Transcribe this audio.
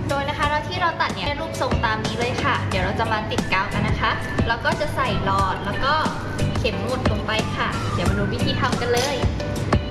โดยนะคะเราที่เราตัดเนี่ยรูปทรงตามนี้เลยค่ะเดี๋ยวเราจะมาติดกาวกันนะคะแล้วก็จะใส่หลอดแล้วก็เข็มหมุดลงไปค่ะเดี๋ยวมาดูวิธีทำกันเลย